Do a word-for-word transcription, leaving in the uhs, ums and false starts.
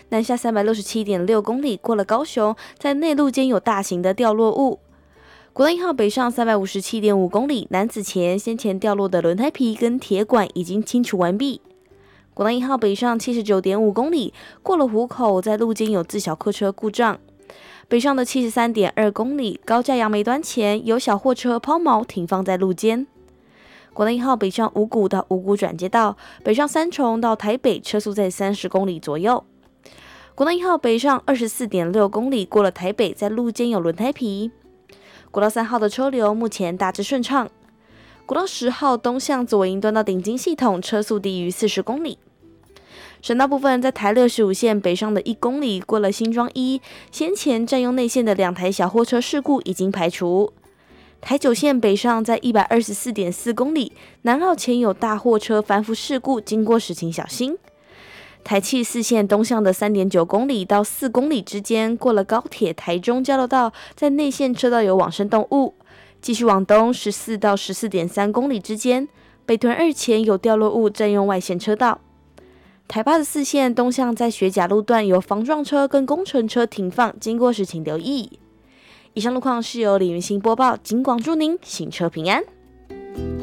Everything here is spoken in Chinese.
南下 三百六十七点六 公里过了高雄，在内陆间有大型的掉落物。国道一号北上 三百五十七点五 公里，南子前先前掉落的轮胎皮跟铁管已经清除完毕。国道一号北上 七十九点五 公里，过了湖口，在路间有自小客车故障。北上的 七十三点二 公里，高架杨梅端前有小货车抛锚停放在路间。国道一号北上五股到五股转接道，北上三重到台北车速在三十公里左右。国道一号北上 二十四点六 公里，过了台北，在路间有轮胎皮。国道三号的车流目前大致顺畅。国道十号东向左营端到顶金系统，车速低于四十公里。省道部分，在台六十五线北上的一公里，过了新庄一，先前占用内线的两台小货车事故已经排除。台九线北上在 一百二十四点四 公里，南绕前有大货车翻覆事故，经过时请小心。台七四线东向的 三点九 公里到四公里之间，过了高铁台中交流道，在内线车道有往生动物。继续往东 十四到十四点三 公里之间，北屯二前有掉落物占用外线车道。台八十四线东向在学甲路段有防撞车跟工程车停放，经过时请留意。以上路况是由李云欣播报，警广祝您行车平安。